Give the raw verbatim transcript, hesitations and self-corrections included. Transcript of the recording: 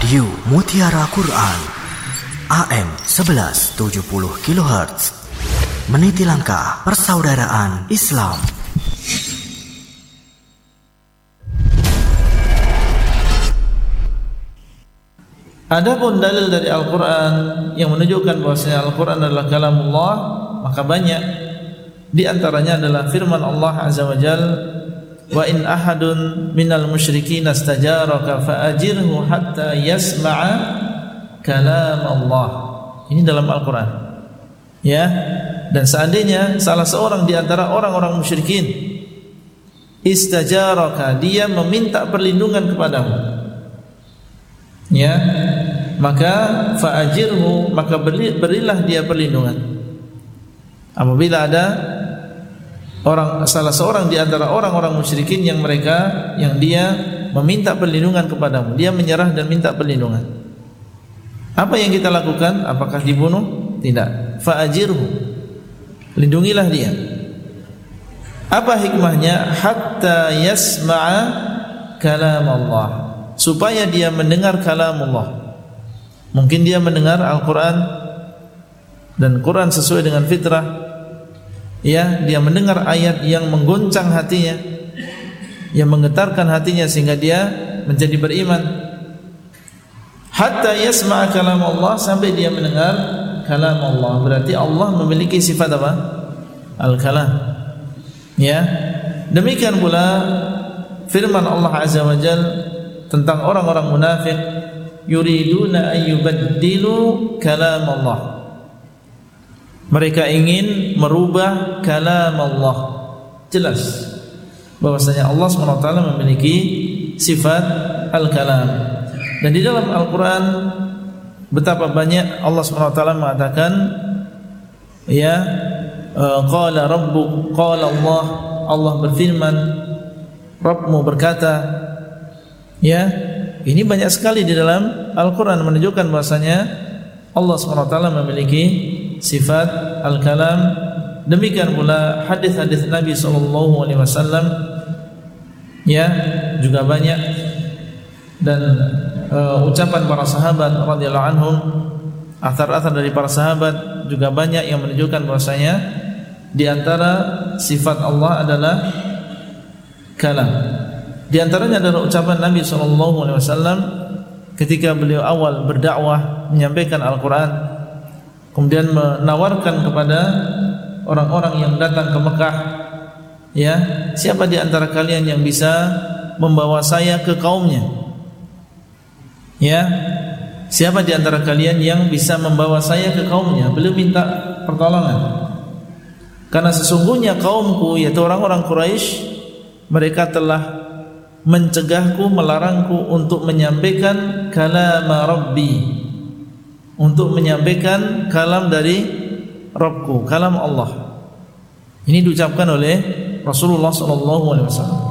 Radio Mutiara Quran A M sebelas tujuh puluh kilohertz, meniti langkah persaudaraan Islam. Adapun dalil dari Al-Quran yang menunjukkan bahwasanya Al-Quran adalah kalamullah, maka banyak. Di antaranya adalah firman Allah Azza wa Jalla, wa in ahadun minal musyrikin astajaraka fa'ajirhu hatta yasma'a kalam Allah. Ini dalam Al-Quran, ya. Dan seandainya salah seorang di antara orang-orang musyrikin istajaraka, dia meminta perlindungan kepadamu, ya, maka fa'ajirhu, maka beri, berilah dia perlindungan. Apabila ada orang, salah seorang di antara orang-orang musyrikin yang mereka yang dia meminta perlindungan kepadamu, dia menyerah dan minta perlindungan, apa yang kita lakukan? Apakah dibunuh? Tidak. Fa'ajirhu, lindungilah dia. Apa hikmahnya? Hatta yasma'a kalam Allah, supaya dia mendengar kalam Allah. Mungkin dia mendengar Al-Quran, dan Quran sesuai dengan fitrah, ya, dia mendengar ayat yang menggoncang hatinya, yang menggetarkan hatinya sehingga dia menjadi beriman. Hatta yasma'a kalam Allah, sampai dia mendengar kalam Allah. Berarti Allah memiliki sifat apa? Al-kalam, ya. Demikian pula firman Allah Azza wa Jalla tentang orang-orang munafik, yuriduna ayyubaddilu kalam Allah. Mereka ingin merubah kalam Allah. Jelas bahwasanya Allah subhanahu wa taala memiliki sifat al-kalam. Dan di dalam Al-Quran betapa banyak Allah subhanahu wa taala mengatakan, ya, qala rabbuk, qala Allah, Allah berfirman, Rabbmu berkata, ya. Ini banyak sekali di dalam Al-Quran menunjukkan bahwasanya Allah subhanahu wa taala memiliki sifat al-kalam. Demikian pula hadis-hadis Nabi sallallahu alaihi wasallam, ya, juga banyak. Dan uh, ucapan para sahabat radhiyallahu anhum, athar-athar dari para sahabat juga banyak yang menunjukkan bahwasanya di antara sifat Allah adalah kalam. Di antaranya adalah ucapan Nabi sallallahu alaihi wasallam ketika beliau awal berdakwah menyampaikan Al-Quran, kemudian menawarkan kepada orang-orang yang datang ke Mekah, ya, siapa di antara kalian yang bisa membawa saya ke kaumnya? Ya, siapa di antara kalian yang bisa membawa saya ke kaumnya? Beliau minta pertolongan. Karena sesungguhnya kaumku, yaitu orang-orang Quraisy, mereka telah mencegahku, melarangku untuk menyampaikan kalam Rabbi, untuk menyampaikan kalam dari Rabbku, kalam Allah. Ini diucapkan oleh Rasulullah sallallahu alaihi wasallam.